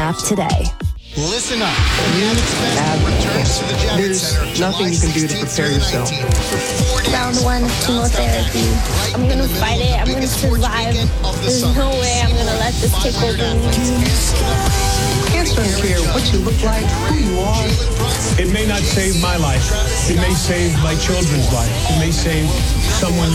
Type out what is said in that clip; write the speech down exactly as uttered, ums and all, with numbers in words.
app today. Listen up. Returns to the Javits There's Center nothing you can do to prepare yourself. Round one of chemotherapy. I'm going to fight it. I'm going to survive. There's no way I'm going to let this take over me. Cancer doesn't care what you look like, who you are. It may not save my life. It may save my children's life. It may save someone